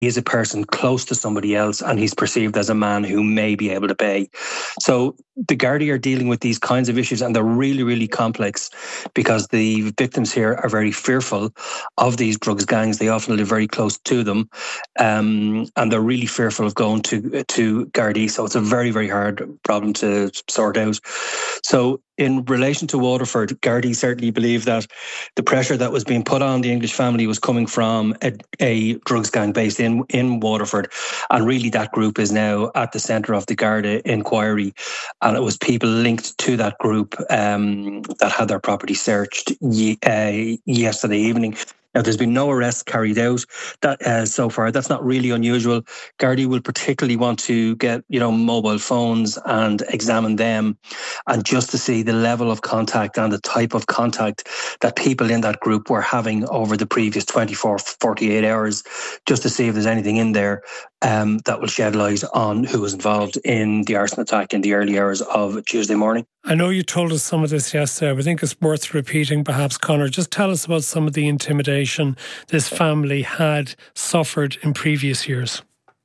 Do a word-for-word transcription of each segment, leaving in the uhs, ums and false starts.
is a person close to somebody else and he's perceived as a man who may be able to pay. So the Gardaí are dealing with these kinds of issues, and they're really, really complex because the victims here are very fearful of these drugs gangs. They often live very close to them, um, and they're really fearful of going to, to Gardaí. So it's a very, very hard problem to sort out. So in relation to Waterford, Gardaí certainly believe that the pressure that was being put on the English family was coming from a, a drugs gang based in, in Waterford. And really that group is now at the centre of the Garda inquiry. And it was people linked to that group um, that had their property searched ye- uh, yesterday evening. Now, there's been no arrests carried out that uh, so far. That's not really unusual. Gardaí will particularly want to get, you know, mobile phones and examine them, and just to see the level of contact and the type of contact that people in that group were having over the previous twenty-four, forty-eight hours, just to see if there's anything in there um, that will shed light on who was involved in the arson attack in the early hours of Tuesday morning. I know you told us some of this yesterday, but I think it's worth repeating perhaps, Conor. Just tell us about some of the intimidation this family had suffered in previous years.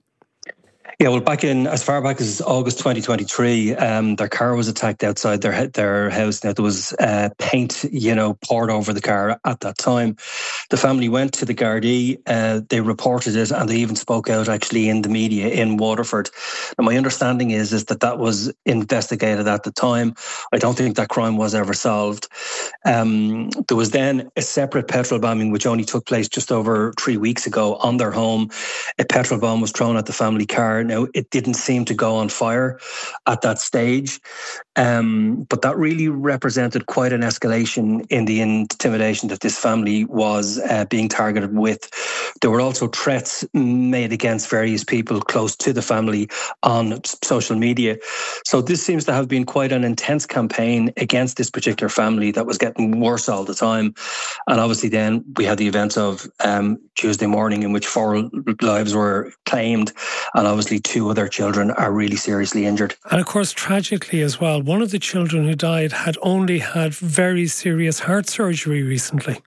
Yeah, well, back in, as far back as August twenty twenty-three, um, their car was attacked outside their their house. Now, there was uh, paint, you know, poured over the car at that time. The family went to the Gardaí, uh, they reported it, and they even spoke out actually in the media in Waterford. And my understanding is, is that that was investigated at the time. I don't think that crime was ever solved. Um, there was then a separate petrol bombing, which only took place just over three weeks ago on their home. A petrol bomb was thrown at the family car. Now, it didn't seem to go on fire at that stage, um, but that really represented quite an escalation in the intimidation that this family was uh, being targeted with. There were also threats made against various people close to the family on social media. So this seems to have been quite an intense campaign against this particular family that was getting worse all the time. And obviously then we had the events of um, Tuesday morning, in which four lives were claimed, and obviously two other children are really seriously injured. And of course, tragically as well, one of the children who died had only had very serious heart surgery recently.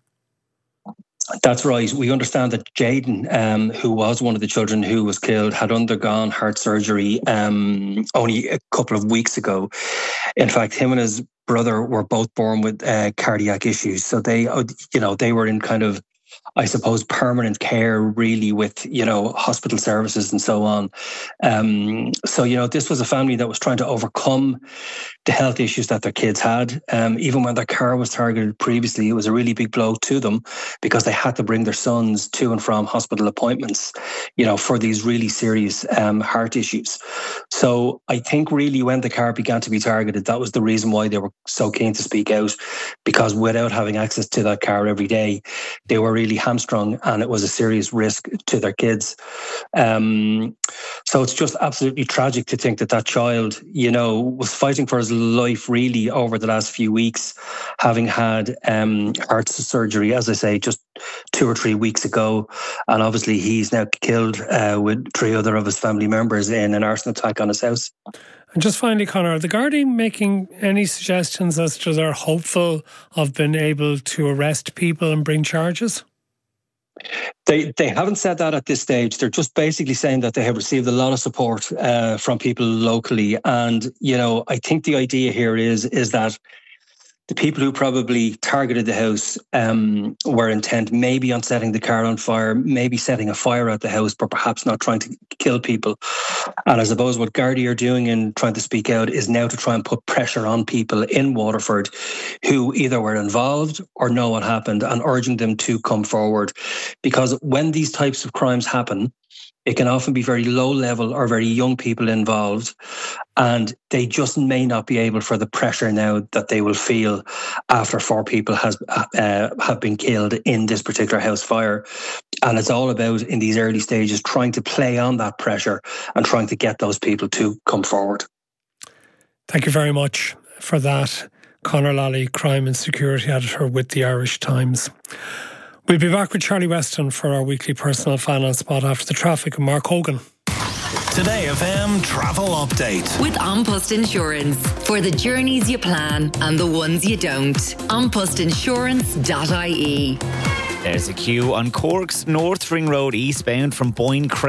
That's right. We understand that Jaden, um, who was one of the children who was killed, had undergone heart surgery um, only a couple of weeks ago. In fact, him and his brother were both born with uh, cardiac issues. So they, you know, they were in kind of, I suppose, permanent care, really, with, you know, hospital services and so on. Um, so, you know, this was a family that was trying to overcome the health issues that their kids had. Um, even when their car was targeted previously, it was a really big blow to them because they had to bring their sons to and from hospital appointments, you know, for these really serious um, heart issues. So I think really when the car began to be targeted, that was the reason why they were so keen to speak out, because without having access to that car every day, they were really hamstrung, and it was a serious risk to their kids. Um, so it's just absolutely tragic to think that that child, you know, was fighting for his life really over the last few weeks, having had um, heart surgery, as I say, just two or three weeks ago. And obviously he's now killed uh, with three other of his family members in an arson attack on his house. And just finally, Conor, are the Gardaí making any suggestions as to they're hopeful of being able to arrest people and bring charges? They they haven't said that at this stage. They're just basically saying that they have received a lot of support uh, from people locally. And, you know, I think the idea here is, is that the people who probably targeted the house um, were intent maybe on setting the car on fire, maybe setting a fire at the house, but perhaps not trying to kill people. And I suppose what Gardaí are doing in trying to speak out is now to try and put pressure on people in Waterford who either were involved or know what happened, and urging them to come forward. Because when these types of crimes happen, it can often be very low level or very young people involved, and they just may not be able, for the pressure now that they will feel after four people has uh, have been killed in this particular house fire. And it's all about, in these early stages, trying to play on that pressure and trying to get those people to come forward. Thank you very much for that, Conor Lally, Crime and Security Editor with the Irish Times. We'll be back with Charlie Weston for our weekly personal finance spot after the traffic and Mark Hogan. Today F M Travel Update. With An Post Insurance. For the journeys you plan and the ones you don't. an post insurance dot I E. There's a queue on Cork's North Ring Road eastbound from Boyne Crescent